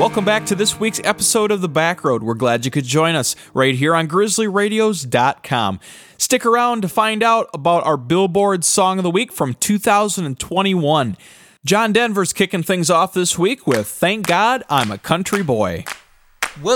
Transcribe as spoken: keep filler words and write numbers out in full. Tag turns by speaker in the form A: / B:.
A: Welcome back to this week's episode of The Back Road. We're glad you could join us right here on grizzly radios dot com. Stick around to find out about our Billboard Song of the Week from two thousand twenty-one. John Denver's kicking things off this week with Thank God I'm a Country Boy.